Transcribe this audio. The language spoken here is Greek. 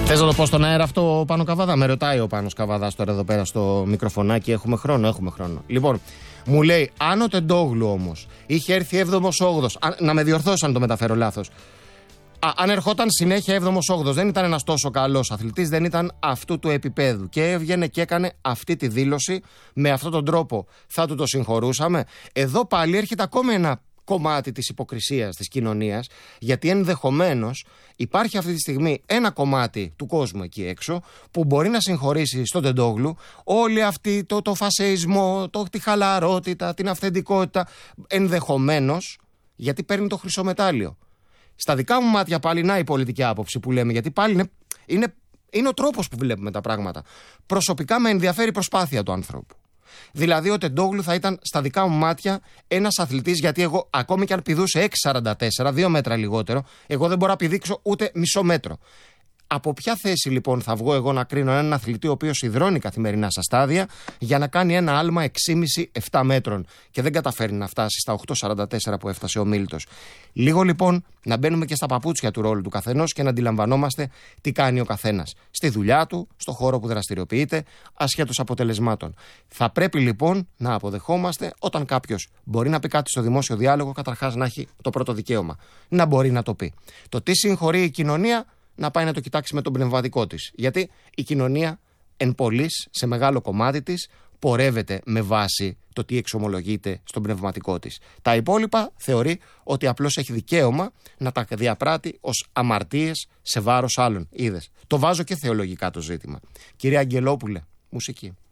Θες να το πω στον αέρα αυτό, Πάνο Καβαδά? Με ρωτάει ο Πάνος Καβαδάς τώρα εδώ πέρα στο μικροφωνάκι. Έχουμε χρόνο. Λοιπόν, μου λέει, αν ο Τεντόγλου όμως είχε έρθει 7ο-8ος, να με διορθώσει αν το μεταφέρω λάθος. Αν ερχόταν συνέχεια 7ο-8ος, δεν ήταν ένας τόσο καλός αθλητής, δεν ήταν αυτού του επίπεδου. Και έβγαινε και έκανε αυτή τη δήλωση με αυτόν τον τρόπο. Θα του το συγχωρούσαμε? Εδώ πάλι έρχεται ακόμη ένα κομμάτι της υποκρισίας της κοινωνίας, γιατί ενδεχομένως υπάρχει αυτή τη στιγμή ένα κομμάτι του κόσμου εκεί έξω που μπορεί να συγχωρήσει στον Τεντόγλου όλη αυτή το φασεϊσμό, τη χαλαρότητα, την αυθεντικότητα, ενδεχομένως γιατί παίρνει το χρυσό μετάλλιο. Στα δικά μου μάτια πάλι να η πολιτική άποψη που λέμε, γιατί πάλι είναι ο τρόπος που βλέπουμε τα πράγματα. Προσωπικά με ενδιαφέρει η προσπάθεια του ανθρώπου. Δηλαδή ο Τεντόγλου θα ήταν στα δικά μου μάτια ένας αθλητής, γιατί εγώ ακόμη και αν πηδούσε 6,44, 2 μέτρα λιγότερο, εγώ δεν μπορώ να πηδήξω ούτε μισό μέτρο. Από ποια θέση λοιπόν θα βγω εγώ να κρίνω έναν αθλητή ο οποίος υδρώνει καθημερινά στα στάδια για να κάνει ένα άλμα 6,5-7 μέτρων και δεν καταφέρει να φτάσει στα 8,44 που έφτασε ο Μίλτος? Λίγο λοιπόν να μπαίνουμε και στα παπούτσια του ρόλου του καθενός και να αντιλαμβανόμαστε τι κάνει ο καθένας στη δουλειά του, στο χώρο που δραστηριοποιείται, ασχέτως αποτελεσμάτων. Θα πρέπει λοιπόν να αποδεχόμαστε όταν κάποιος μπορεί να πει κάτι στο δημόσιο διάλογο, καταρχάς να έχει το πρώτο δικαίωμα να μπορεί να το πει. Το τι συγχωρεί η κοινωνία να πάει να το κοιτάξει με τον πνευματικό της. Γιατί η κοινωνία εν πολλοίς, σε μεγάλο κομμάτι της, πορεύεται με βάση το τι εξομολογείται στον πνευματικό της. Τα υπόλοιπα θεωρεί ότι απλώς έχει δικαίωμα να τα διαπράττει ως αμαρτίες σε βάρος άλλων. Είδες. Το βάζω και θεολογικά το ζήτημα. Κυρία Αγγελόπουλε, μουσική.